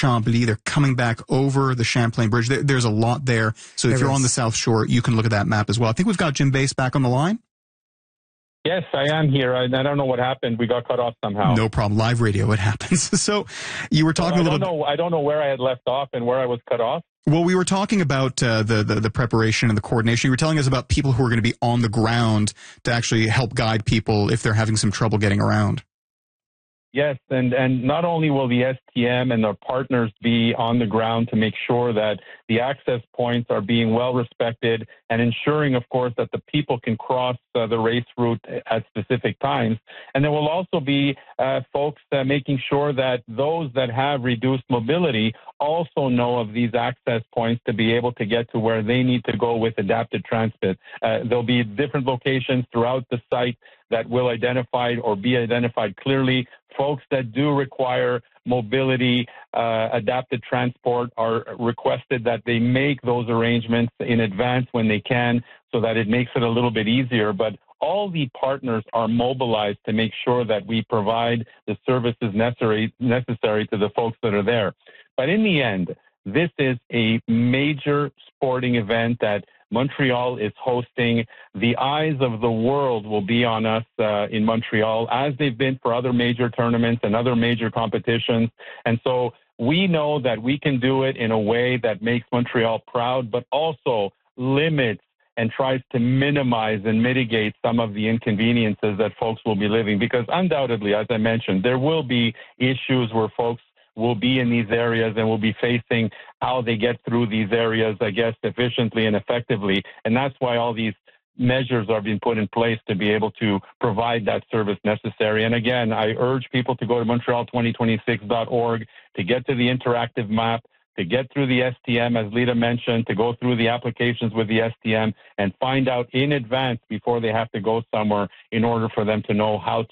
Chambly. They're coming back over the Champlain Bridge. There's a lot there. So if you're on the South Shore, you can look at that map as well. I think we've got Jim Bass back on the line. Yes, I am here. I don't know what happened. We got cut off somehow. No problem. Live radio, it happens. So you were talking I don't know where I had left off and where I was cut off. Well, we were talking about the preparation and the coordination. You were telling us about people who are going to be on the ground to actually help guide people if they're having some trouble getting around. Yes, and not only will the STM and their partners be on the ground to make sure that the access points are being well respected and ensuring, of course, that the people can cross the race route at specific times. And there will also be folks making sure that those that have reduced mobility also know of these access points to be able to get to where they need to go with adapted transit. There'll be different locations throughout the site that will identify or be identified clearly. Folks that do require mobility, adapted transport are requested that they make those arrangements in advance when they can so that it makes it a little bit easier. But all the partners are mobilized to make sure that we provide the services necessary to the folks that are there. But in the end, this is a major sporting event that Montreal is hosting. The eyes of the world will be on us in Montreal, as they've been for other major tournaments and other major competitions. And so we know that we can do it in a way that makes Montreal proud, but also limits and tries to minimize and mitigate some of the inconveniences that folks will be living. Because undoubtedly, as I mentioned, there will be issues where folks will be in these areas and will be facing how they get through these areas, I guess, efficiently and effectively. And that's why all these measures are being put in place to be able to provide that service necessary. And again, I urge people to go to Montreal2026.org to get to the interactive map, to get through the STM, as Lita mentioned, to go through the applications with the STM and find out in advance before they have to go somewhere in order for them to know how